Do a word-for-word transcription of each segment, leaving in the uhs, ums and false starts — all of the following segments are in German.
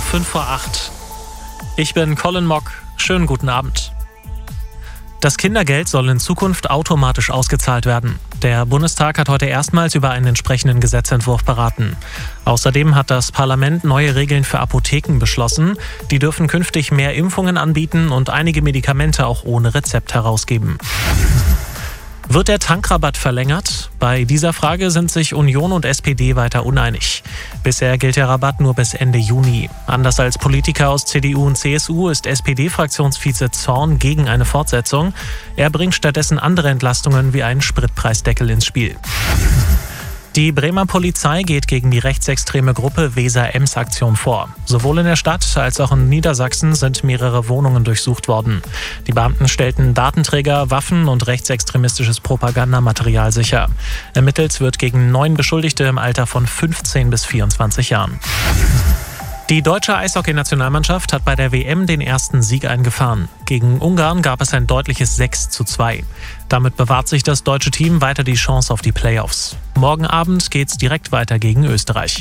fünf vor acht. Ich bin Colin Mock. Schönen guten Abend. Das Kindergeld soll in Zukunft automatisch ausgezahlt werden. Der Bundestag hat heute erstmals über einen entsprechenden Gesetzentwurf beraten. Außerdem hat das Parlament neue Regeln für Apotheken beschlossen. Die dürfen künftig mehr Impfungen anbieten und einige Medikamente auch ohne Rezept herausgeben. Wird der Tankrabatt verlängert? Bei dieser Frage sind sich Union und S P D weiter uneinig. Bisher gilt der Rabatt nur bis Ende Juni. Anders als Politiker aus C D U und C S U ist S P D-Fraktionsvize Zorn gegen eine Fortsetzung. Er bringt stattdessen andere Entlastungen wie einen Spritpreisdeckel ins Spiel. Die Bremer Polizei geht gegen die rechtsextreme Gruppe Weser-Ems-Aktion vor. Sowohl in der Stadt als auch in Niedersachsen sind mehrere Wohnungen durchsucht worden. Die Beamten stellten Datenträger, Waffen und rechtsextremistisches Propagandamaterial sicher. Ermittelt wird gegen neun Beschuldigte im Alter von fünfzehn bis vierundzwanzig Jahren. Die deutsche Eishockey-Nationalmannschaft hat bei der W M den ersten Sieg eingefahren. Gegen Ungarn gab es ein deutliches sechs zu zwei. Damit bewahrt sich das deutsche Team weiter die Chance auf die Playoffs. Morgen Abend geht's direkt weiter gegen Österreich.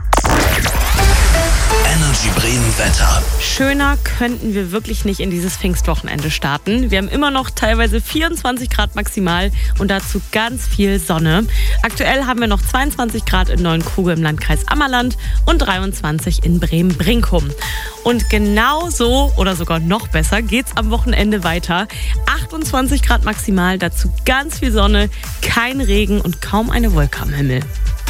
Energy Bremen Wetter. Schöner könnten wir wirklich nicht in dieses Pfingstwochenende starten. Wir haben immer noch teilweise vierundzwanzig Grad maximal und dazu ganz viel Sonne. Aktuell haben wir noch zweiundzwanzig Grad in Neuenkruge im Landkreis Ammerland und dreiundzwanzig in Bremen-Brinkum. Und genau so oder sogar noch besser geht's am Wochenende weiter. achtundzwanzig Grad maximal, dazu ganz viel Sonne, kein Regen und kaum eine Wolke am Himmel.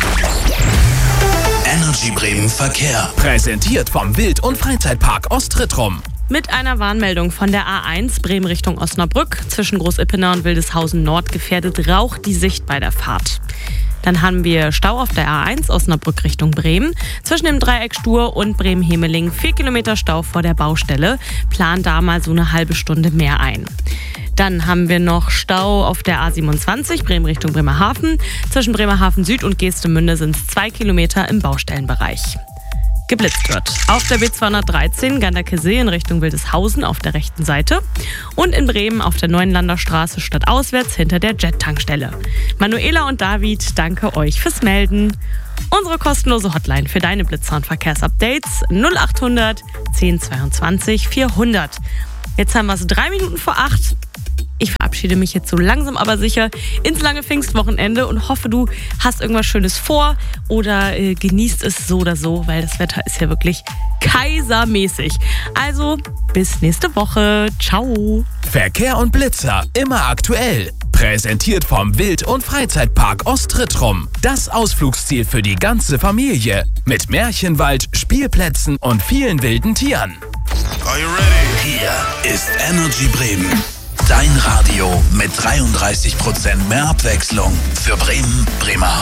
Energy Bremen Verkehr. Präsentiert vom Wild- und Freizeitpark Ostrittrum. Mit einer Warnmeldung von der A eins Bremen Richtung Osnabrück. Zwischen Groß-Ippener und Wildeshausen Nord gefährdet Rauch die Sicht bei der Fahrt. Dann haben wir Stau auf der A eins Osnabrück Richtung Bremen. Zwischen dem Dreieck Stur und Bremen-Hemeling vier Kilometer Stau vor der Baustelle. Plan da mal so eine halbe Stunde mehr ein. Dann haben wir noch Stau auf der A siebenundzwanzig Bremen Richtung Bremerhaven. Zwischen Bremerhaven Süd und Geestemünde sind es zwei Kilometer im Baustellenbereich. Geblitzt wird auf der B zweihundertdreizehn Ganderkesee in Richtung Wildeshausen auf der rechten Seite und in Bremen auf der Neuenlander Straße stadtauswärts hinter der Jet-Tankstelle. Manuela und David, danke euch fürs Melden. Unsere kostenlose Hotline für deine Blitzer- und Verkehrsupdates null achthundert zehn zweiundzwanzig vierhundert. Jetzt haben wir es drei Minuten vor acht. Ich verabschiede mich jetzt so langsam aber sicher ins lange Pfingstwochenende und hoffe, du hast irgendwas Schönes vor oder äh, genießt es so oder so, weil das Wetter ist ja wirklich kaisermäßig. Also bis nächste Woche. Ciao. Verkehr und Blitzer immer aktuell. Präsentiert vom Wild- und Freizeitpark Ostrittrum. Das Ausflugsziel für die ganze Familie. Mit Märchenwald, Spielplätzen und vielen wilden Tieren. Are you ready? Hier ist Energy Bremen. Dein Radio mit dreiunddreißig Prozent mehr Abwechslung für Bremen, Bremerhaven.